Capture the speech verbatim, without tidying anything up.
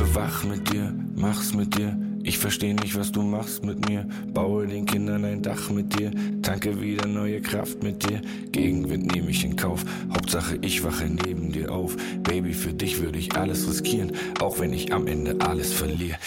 Lebe wach mit dir, mach's mit dir. Ich versteh nicht, was du machst mit mir. Baue den Kindern ein Dach mit dir. Tanke wieder neue Kraft mit dir. Gegenwind nehme ich in Kauf. Hauptsache ich wache neben dir auf. Baby, für dich würde ich alles riskieren, auch wenn ich am Ende alles verliere.